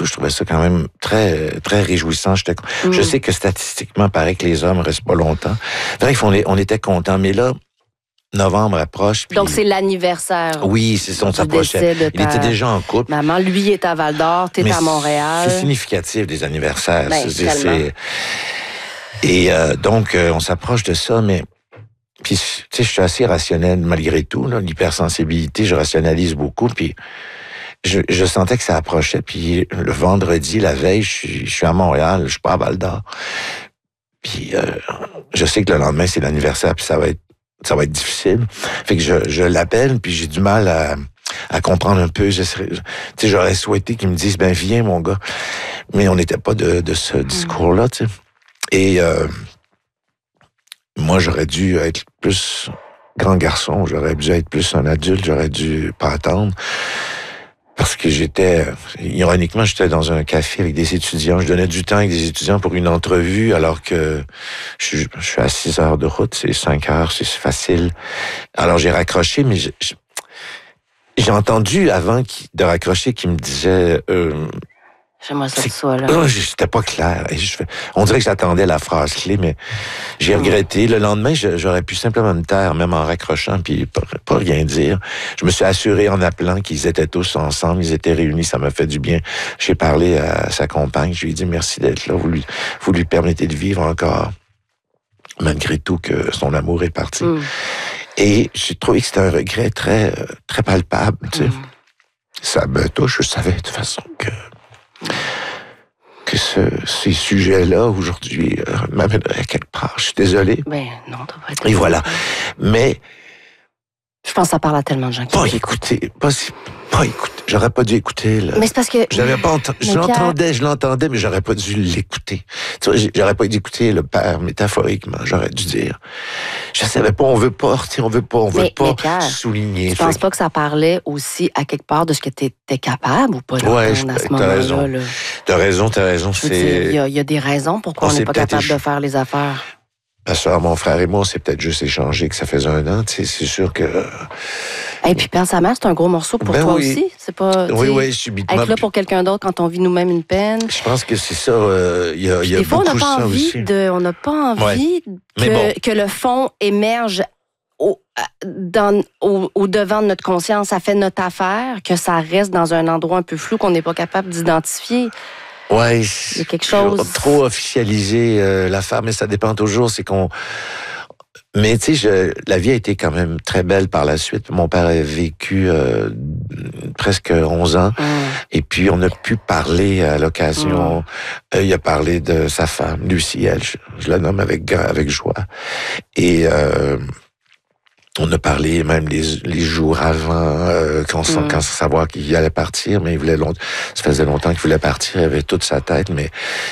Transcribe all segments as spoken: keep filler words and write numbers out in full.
tout, je trouvais ça quand même très très réjouissant. J'étais, mmh. Je sais que statistiquement, il paraît que les hommes restent pas longtemps. Bref, on, est, on était contents. Mais là, novembre approche. Puis... Donc, c'est l'anniversaire. Oui, c'est ça, on s'approchait. De ta... Il était déjà en couple. Maman, lui, est à Val-d'Or, t'es à Montréal. C'est significatif des anniversaires. Ben, c'est, c'est... Et euh, donc, euh, on s'approche de ça, mais... Puis, tu sais, je suis assez rationnel malgré tout. Là, l'hypersensibilité, je rationalise beaucoup, puis... Je, je sentais que ça approchait, puis le vendredi, la veille, je suis, je suis à Montréal, je suis pas à Val-d'Or. Puis, euh, je sais que le lendemain, c'est l'anniversaire, puis ça va être ça va être difficile. Fait que je, je l'appelle, puis j'ai du mal à, à comprendre un peu. Tu sais, j'aurais souhaité qu'ils me disent, ben viens, mon gars. Mais on n'était pas de, de ce discours-là, tu sais. Et euh, moi, j'aurais dû être plus grand garçon, j'aurais dû être plus un adulte, j'aurais dû pas attendre. Parce que j'étais, ironiquement, j'étais dans un café avec des étudiants. Je donnais du temps avec des étudiants pour une entrevue, alors que je, je suis à six heures de route, c'est cinq heures, c'est facile. Alors j'ai raccroché, mais je, je, j'ai entendu avant de raccrocher qu'il me disait... Euh, J'aimerais ça que tu sois là. Non, c'était pas clair. Et je, on dirait que j'attendais la phrase clé, mais j'ai regretté. Le lendemain, je, j'aurais pu simplement me taire, même en raccrochant, puis pas, pas rien dire. Je me suis assuré en appelant qu'ils étaient tous ensemble, ils étaient réunis, ça m'a fait du bien. J'ai parlé à sa compagne, je lui ai dit merci d'être là, vous lui, vous lui permettez de vivre encore, malgré tout que son amour est parti. Mm. Et j'ai trouvé que c'était un regret très, très palpable, tu sais. Mm. Ça me touche, je savais de toute façon que que ce, ces sujets-là, aujourd'hui, euh, m'amèneraient à quelque part. Je suis désolé. Ben non, t'as pas été... Et voilà. Mais... Je pense que ça parle à tellement de gens qui... Pas écouter, pas, pas écouter. J'aurais pas dû écouter, là. Mais c'est parce que... J'avais pas ent... Je l'entendais, je l'entendais, mais j'aurais pas dû l'écouter. Tu vois, j'aurais pas dû écouter le père métaphoriquement. J'aurais dû dire... Je savais pas, on veut pas, on veut pas, on veut mais, pas mais Pierre, souligner. Tu penses pas que ça parlait aussi à quelque part de ce que t'étais capable ou pas ouais, à ce moment-là? Raison. Là. T'as raison, t'as raison. Il y, y a des raisons pourquoi on n'est pas capable éche... de faire les affaires. Parce que mon frère et moi, on s'est peut-être juste échangé que ça faisait un an. Tu sais, c'est sûr que... Et puis, perdre sa mère, c'est un gros morceau pour ben toi oui. aussi. C'est pas... Oui, oui, subitement. Être là pour quelqu'un d'autre quand on vit nous-mêmes une peine. Je pense que c'est ça. Il euh, y a, y a des fois, beaucoup on n'a pas ça envie aussi. de... On n'a pas envie ouais. que, bon. que le fond émerge au, dans, au, au devant de notre conscience. Ça fait notre affaire, que ça reste dans un endroit un peu flou qu'on n'est pas capable d'identifier. Ouais, il y a quelque chose... Trop officialiser euh, l'affaire, mais ça dépend toujours. C'est qu'on... Mais tu sais, la vie a été quand même très belle par la suite. Mon père a vécu euh, presque onze ans. Mmh. Et puis, on a pu parler à l'occasion. Mmh. Euh, il a parlé de sa femme, Lucie, elle, je, je la nomme avec, avec joie. Et... Euh, on a parlé même les, les jours avant, euh, quand, mmh. quand savoir qu'il allait partir, mais il voulait longtemps, ça faisait longtemps qu'il voulait partir, il avait toute sa tête, mais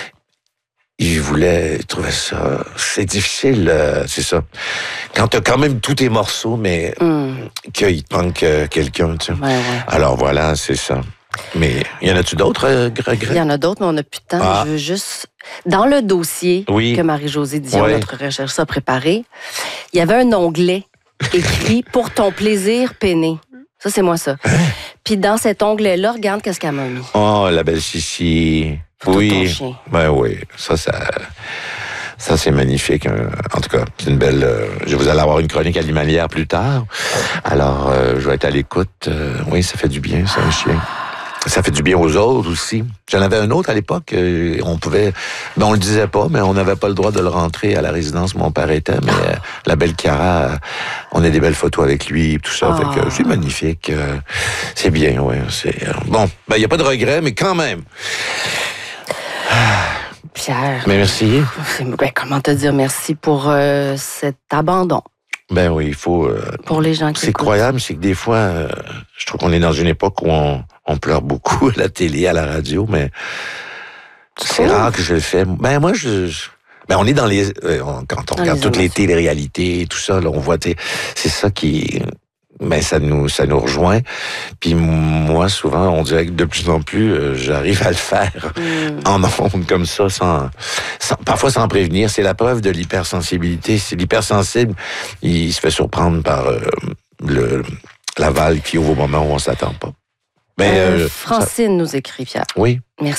il voulait, il trouvait ça, c'est difficile, euh, c'est ça. Quand t'as quand même tous tes morceaux, mais mmh. qu'il te manque euh, quelqu'un, tu sais. Ouais, ouais. Alors voilà, c'est ça. Mais y en a-tu d'autres euh, regrets? Il y en a d'autres, mais on n'a plus de temps. Ah. Je veux juste... Dans le dossier oui. que Marie-Josée Dion, oui. notre chercheuse, a préparé, il y avait un onglet écrit « Pour ton plaisir peiné ». Ça, c'est moi, ça. Hein? Puis dans cet onglet-là, regarde qu'est-ce qu'elle m'a mis. Oh, la belle Chichi. Photo oui. de ton chien. Ben oui, ça, ça... Ça, c'est magnifique. En tout cas, c'est une belle... Euh, je vous allez avoir une chronique alimentaire plus tard. Alors, euh, je vais être à l'écoute. Euh, oui, ça fait du bien, ça, un chien. Ça fait du bien aux autres aussi. J'en avais un autre à l'époque. Euh, on pouvait... Ben, on le disait pas, mais on n'avait pas le droit de le rentrer à la résidence où mon père était. Mais euh, la belle Cara, euh, on a des belles photos avec lui, tout ça. Oh. Fait que c'est magnifique. Euh, c'est bien, oui. C'est, euh, bon, ben, il n'y a pas de regret, mais quand même... Pierre. Mais merci. Ben, comment te dire merci pour euh, cet abandon? Ben oui, il faut... Euh, pour les gens qui C'est écoutent. croyable, c'est que des fois, euh, je trouve qu'on est dans une époque où on, on pleure beaucoup à la télé, à la radio, mais c'est oh. rare que je le fais. Ben moi, je... je ben on est dans les... Euh, on, quand on dans regarde toutes les téléréalités et tout ça, là, on voit... C'est ça qui... Ben ça nous ça nous rejoint. Puis moi souvent on dirait que de plus en plus euh, j'arrive à le faire mm. en ondes comme ça sans, sans parfois sans prévenir. C'est la preuve de l'hypersensibilité. C'est l'hypersensible, il se fait surprendre par euh, le la valve qui ouvre au moment où on s'attend pas. Ben, euh, euh, Francine ça... nous écrit Pierre. Oui. Merci.